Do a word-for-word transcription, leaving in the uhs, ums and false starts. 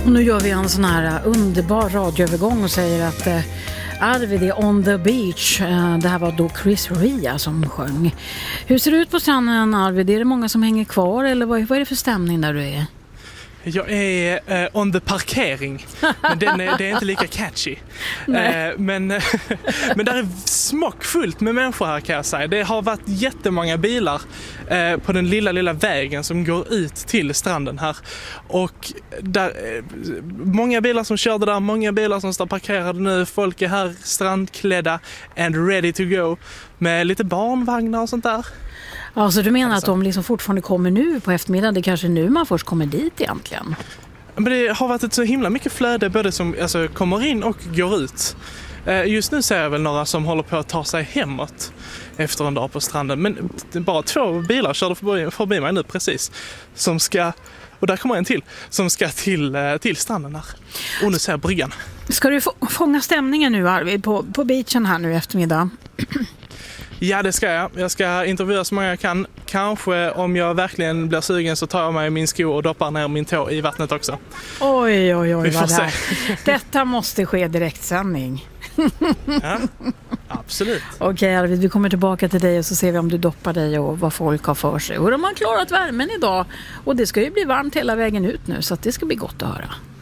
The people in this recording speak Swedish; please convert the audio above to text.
Och nu gör vi en sån här underbar radioövergång och säger att eh, Arvid är on the beach. Eh, det här var då Chris Ria som sjöng. Hur ser det ut på stranden, Arvid? Är det många som hänger kvar eller vad, vad är det för stämning där du är? Jag är eh, on the parkering, men den är, det är inte lika catchy. Eh, men, men där är smockfullt med människor här, kan jag säga. Det har varit jättemånga bilar eh, på den lilla, lilla vägen som går ut till stranden här. Och där, eh, många bilar som körde där, många bilar som står parkerade nu. Folk är här strandklädda and ready to go med lite barnvagnar och sånt där. Ja, så du menar alltså. att de liksom fortfarande kommer nu på eftermiddagen? Det är kanske nu man först kommer dit egentligen? Men det har varit ett så himla mycket flöde både som alltså, kommer in och går ut. Just nu ser jag väl några som håller på att ta sig hemåt efter en dag på stranden. Men bara två bilar körde förbi, förbi mig nu precis. Som ska, och där kommer en till, som ska till, till stranden här. Och nu ser jag bryggan. Ska du få, fånga stämningen nu, Arvid, på, på beachen här nu i eftermiddag? Ja, det ska jag. Jag ska intervjua så många jag kan. Kanske om jag verkligen blir sugen så tar jag mig min sko och doppar ner min tå i vattnet också. Oj, oj, oj, Vi får vad se. det här. Detta måste ske direktsändning. Ja, absolut. Okej, Arvid, vi kommer tillbaka till dig och så ser vi om du doppar dig och vad folk har för sig. Och de har klarat värmen idag. Och det ska ju bli varmt hela vägen ut nu, så att det ska bli gott att höra.